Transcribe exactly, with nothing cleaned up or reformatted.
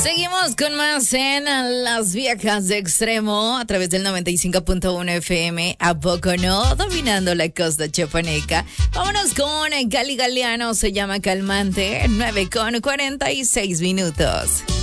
Seguimos con más en Las Viejas de Extremo a través del noventa y cinco punto uno F M. ¿A poco no? Dominando la costa chiapaneca. Vámonos con Gali Galeano, se llama Calmante, nueve con cuarenta y seis minutos.